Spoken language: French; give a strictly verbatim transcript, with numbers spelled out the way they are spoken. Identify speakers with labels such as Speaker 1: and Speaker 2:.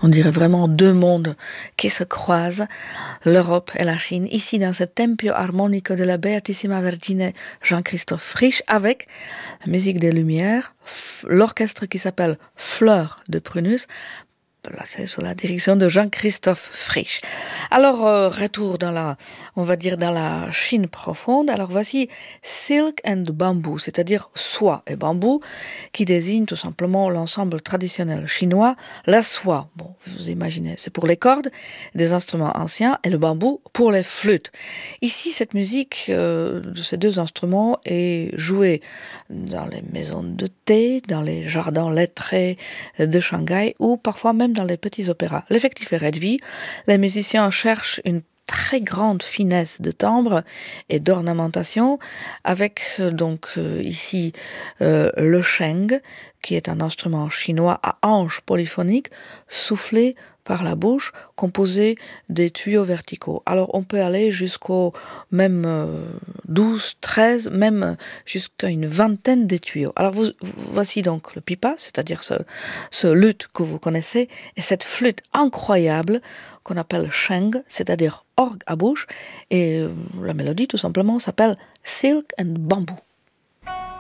Speaker 1: On dirait vraiment deux mondes qui se croisent, l'Europe et la Chine, ici dans ce Tempio Armonico de la Beatissima Vergine Jean-Christophe Frisch, avec la musique des Lumières, l'orchestre qui s'appelle Fleur de Prunus. Là, c'est sous la direction de Jean-Christophe Frisch. Alors, euh, retour dans la, on va dire, dans la Chine profonde. Alors, voici Silk and Bamboo, c'est-à-dire soie et bambou, qui désigne tout simplement l'ensemble traditionnel chinois. La soie, bon, vous imaginez, c'est pour les cordes, des instruments anciens, et le bambou pour les flûtes. Ici, cette musique euh, de ces deux instruments est jouée dans les maisons de thé, dans les jardins lettrés de Shanghai, ou parfois même dans les petits opéras. L'effectif est réduit, les musiciens cherchent une très grande finesse de timbre et d'ornementation, avec donc euh, ici euh, le sheng, qui est un instrument chinois à anches polyphoniques, soufflé par la bouche, composé des tuyaux verticaux. Alors on peut aller jusqu'au même euh, douze, treize, même jusqu'à une vingtaine de tuyaux. Alors vous, voici donc le pipa, c'est-à-dire ce, ce luth que vous connaissez, et cette flûte incroyable qu'on appelle sheng, c'est-à-dire orgue à bouche, et euh, la mélodie tout simplement s'appelle Silk and Bamboo.